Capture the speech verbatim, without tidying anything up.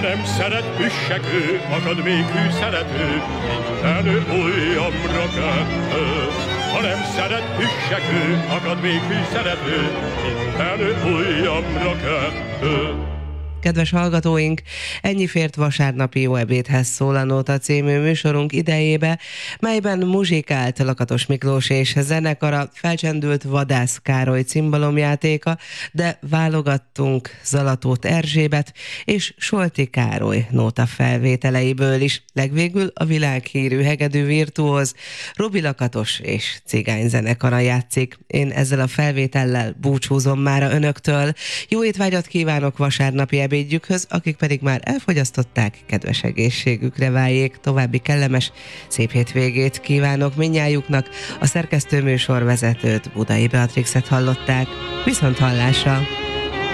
Nem szeret püssegő, akadékű szerető, minden olyanra kettő. Ha nem szeret püssegő, akadékű szerető, minden olyanra kettő. Kedves hallgatóink, ennyi fért vasárnapi Jó ebédhez szól a Nóta című műsorunk idejébe, melyben muzsikált Lakatos Miklós és zenekara, felcsendült Vadász Károly cimbalomjátéka, de válogattunk Zalatóth Erzsébet és Solti Károly nóta felvételeiből is, legvégül a világhírű hegedű virtuóz Robi Lakatos és cigány zenekara játszik. Én ezzel a felvétellel búcsúzom mára önöktől. Jó étvágyat kívánok vasárnapi ebédjükhöz, akik pedig már elfogyasztották, kedves egészségükre váljék. További kellemes, szép hétvégét kívánok mindnyájuknak. A szerkesztő műsorvezetőt, Budai Beatrixet hallották. Viszont hallásra!